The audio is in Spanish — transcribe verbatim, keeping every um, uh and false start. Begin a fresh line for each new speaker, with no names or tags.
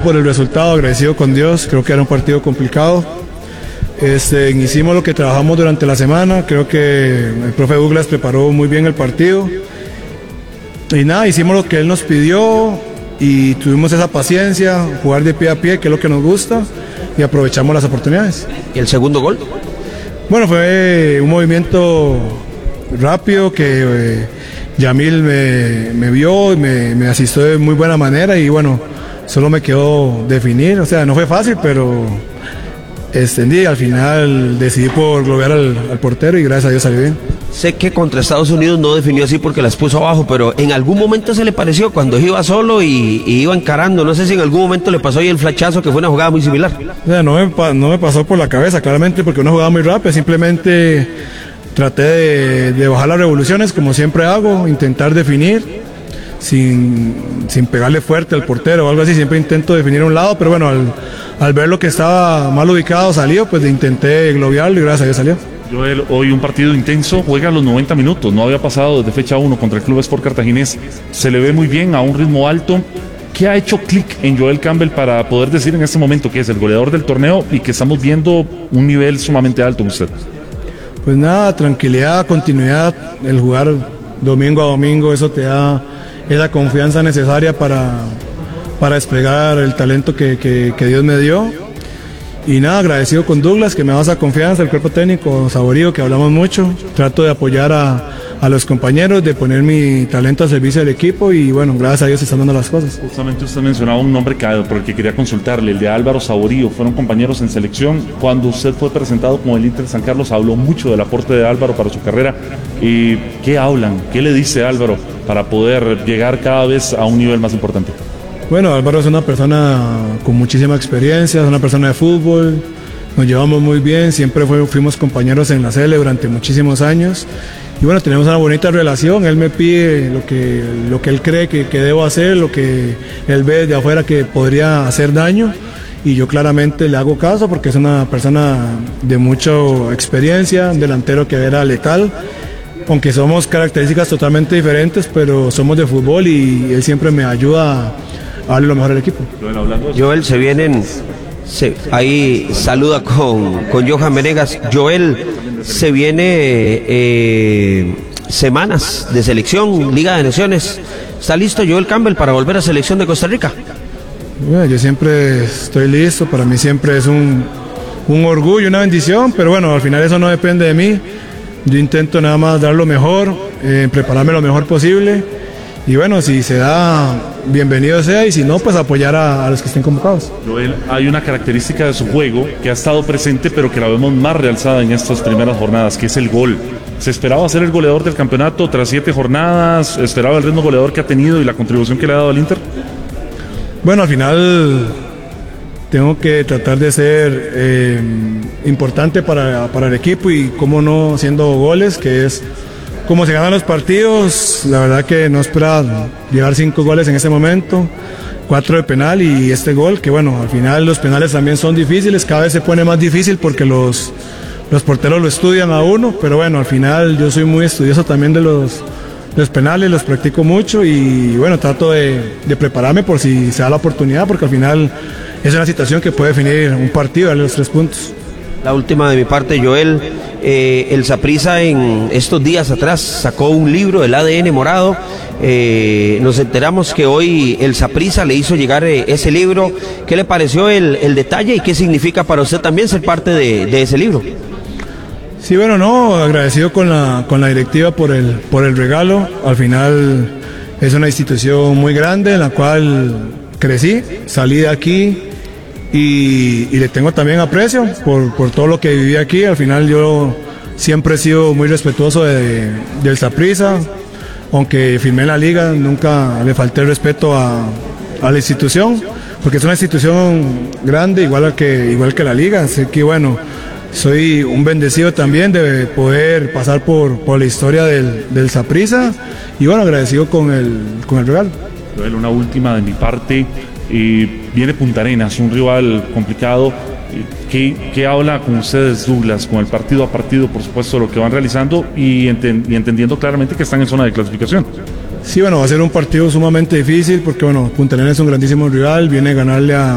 por el resultado, agradecido con Dios, creo que era un partido complicado. Este, hicimos lo que trabajamos durante la semana, creo que el profe Douglas preparó muy bien el partido. Y nada, hicimos lo que él nos pidió y tuvimos esa paciencia, jugar de pie a pie, que es lo que nos gusta, y aprovechamos las oportunidades.
¿Y el segundo gol?
Bueno, fue un movimiento rápido que eh, Yamil me, me vio y me, me asistió de muy buena manera y bueno, solo me quedó definir, o sea, no fue fácil, pero extendí, al final decidí por globear al, al portero y gracias a Dios salió bien.
Sé que contra Estados Unidos no definió así porque las puso abajo, pero en algún momento se le pareció cuando iba solo y, y iba encarando, no sé si en algún momento le pasó ahí el flechazo, que fue una jugada muy similar.
O sea, no me, no me pasó por la cabeza, claramente, porque una jugada muy rápida, simplemente traté de, de bajar las revoluciones como siempre hago, intentar definir sin, sin pegarle fuerte al portero o algo así, siempre intento definir a un lado, pero bueno, al, al ver lo que estaba mal ubicado salió, pues intenté globearlo y gracias a Dios salió.
Joel, hoy un partido intenso, juega los noventa minutos, no había pasado desde fecha uno contra el Club Sport Cartaginés, se le ve muy bien a un ritmo alto. ¿Qué ha hecho clic en Joel Campbell para poder decir en este momento que es el goleador del torneo y que estamos viendo un nivel sumamente alto en usted?
Pues nada, tranquilidad, continuidad, el jugar domingo a domingo, eso te da esa confianza necesaria para, para desplegar el talento que, que, que Dios me dio. Y nada, agradecido con Douglas, que me da esa confianza, el cuerpo técnico, Saborío, que hablamos mucho. Trato de apoyar a, a los compañeros, de poner mi talento al servicio del equipo y bueno, gracias a Dios se están dando las cosas.
Justamente usted mencionaba un nombre que, por el que quería consultarle, el de Álvaro Saborío. Fueron compañeros en selección. Cuando usted fue presentado como el Inter San Carlos, habló mucho del aporte de Álvaro para su carrera. ¿Y qué hablan? ¿Qué le dice Álvaro para poder llegar cada vez a un nivel más importante?
Bueno, Álvaro es una persona con muchísima experiencia, es una persona de fútbol, nos llevamos muy bien, siempre fue, fuimos compañeros en la C L durante muchísimos años y bueno, tenemos una bonita relación, él me pide lo que, lo que él cree que, que debo hacer, lo que él ve de afuera que podría hacer daño y yo claramente le hago caso porque es una persona de mucha experiencia, un delantero que era letal. Aunque somos características totalmente diferentes, pero somos de fútbol y él siempre me ayuda a darle lo mejor al equipo.
Joel, se vienen, se, ahí saluda con, con Johan Venegas. Joel, se viene eh, semanas de selección, Liga de Naciones. ¿Está listo Joel Campbell para volver a selección de Costa Rica?
Bueno, yo siempre estoy listo, para mí siempre es un, un orgullo, una bendición, pero bueno, al final eso no depende de mí. Yo intento nada más dar lo mejor, eh, prepararme lo mejor posible y bueno, si se da, bienvenido sea y si no, pues apoyar a, a los que estén convocados.
Joel, hay una característica de su juego que ha estado presente pero que la vemos más realzada en estas primeras jornadas, que es el gol. ¿Se esperaba ser el goleador del campeonato tras siete jornadas? ¿Esperaba el ritmo goleador que ha tenido y la contribución que le ha dado al Inter?
Bueno, al final tengo que tratar de ser eh, importante para, para el equipo y cómo no haciendo goles, que es como se ganan los partidos. La verdad que no esperaba llegar cinco goles en ese momento, cuatro de penal y este gol, que bueno, al final los penales también son difíciles, cada vez se pone más difícil porque los, los porteros lo estudian a uno, pero bueno, al final yo soy muy estudioso también de los, los penales, los practico mucho y bueno, trato de, de prepararme por si se da la oportunidad, porque al final es una situación que puede definir un partido, darle los tres puntos.
La última de mi parte, Joel, eh, el Saprissa en estos días atrás sacó un libro, El A D N Morado. Eh, nos enteramos que hoy el Saprissa le hizo llegar eh, ese libro. ¿Qué le pareció el, el detalle y qué significa para usted también ser parte de, de ese libro?
Sí, bueno, no, agradecido con la, con la directiva por el, por el regalo. Al final es una institución muy grande en la cual crecí, salí de aquí y, y le tengo también aprecio por, por todo lo que viví aquí. Al final yo siempre he sido muy respetuoso de, del Saprissa, aunque firmé en la liga, nunca le falté el respeto a, a la institución, porque es una institución grande, igual que, igual que la liga, así que bueno, soy un bendecido también de poder pasar por, por la historia del, del Saprissa y bueno, agradecido con el, con el regalo.
Joel, una última de mi parte, eh, viene Punta Arenas, un rival complicado. ¿Qué, qué habla con ustedes, Douglas, con el partido a partido, por supuesto, lo que van realizando y, enten, y entendiendo claramente que están en zona de clasificación?
Sí, bueno, va a ser un partido sumamente difícil porque bueno, Punta Arenas es un grandísimo rival, viene a ganarle a